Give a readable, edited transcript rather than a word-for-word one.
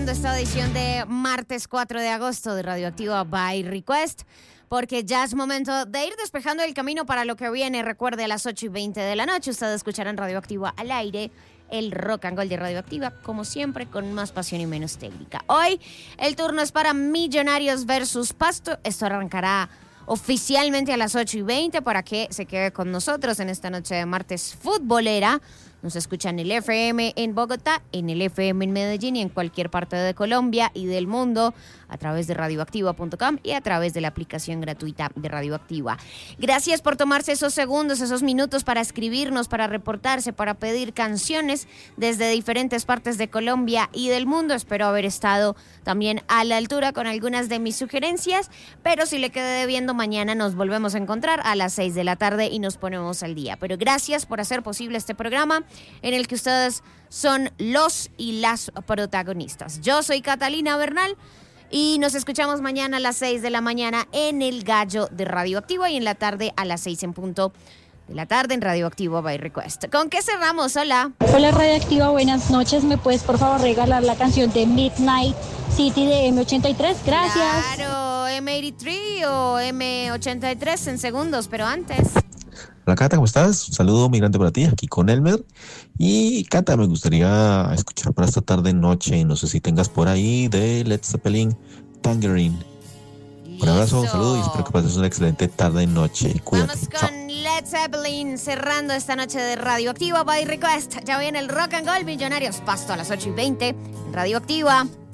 arrancando esta edición de martes 4 de agosto de Radioactiva by Request, porque ya es momento de ir despejando el camino para lo que viene. Recuerde, a las 8:20 de la noche ustedes escucharán Radioactiva al aire, el rock and roll de Radioactiva, como siempre, con más pasión y menos técnica. Hoy el turno es para Millonarios versus Pasto. Esto arrancará oficialmente a las 8:20 para que se quede con nosotros en esta noche de martes futbolera. Nos escuchan en el FM en Bogotá, en el FM en Medellín y en cualquier parte de Colombia y del mundo a través de radioactiva.com y a través de la aplicación gratuita de Radioactiva. Gracias por tomarse esos segundos, esos minutos para escribirnos, para reportarse, para pedir canciones desde diferentes partes de Colombia y del mundo. Espero haber estado también a la altura con algunas de mis sugerencias, pero si le quedé debiendo, mañana nos volvemos a encontrar a las 6 de la tarde y nos ponemos al día. Pero gracias por hacer posible este programa en el que ustedes son los y las protagonistas. Yo soy Catalina Bernal y nos escuchamos mañana a las 6 de la mañana en El Gallo de Radioactiva y en la tarde a las 6 en punto de la tarde en Radioactiva by Request. ¿Con qué cerramos? Hola. Hola Radioactiva, buenas noches. ¿Me puedes por favor regalar la canción de Midnight City de M83? Gracias. Claro, M83 o M83 en segundos, pero antes... Hola Cata, ¿cómo estás? Un saludo migrante para ti, aquí con Elmer. Y Cata, me gustaría escuchar para esta tarde noche, no sé si tengas por ahí, de Led Zeppelin, Tangerine. Un abrazo, un saludo y espero que pases una excelente tarde y noche. Cuídate. Vamos con Chao. Led Zeppelin cerrando esta noche de Radioactiva by Request. Ya viene el rock and roll Millonarios Pasto a las 8:20 en Radioactiva.